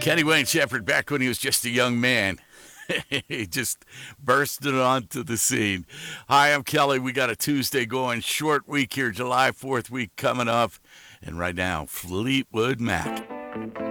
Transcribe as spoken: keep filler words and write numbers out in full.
Kenny Wayne Shepherd, back when he was just a young man. He just bursted onto the scene. Hi, I'm Kelly. We got a Tuesday going. Short week here, July fourth week coming up. And right now, Fleetwood Mac.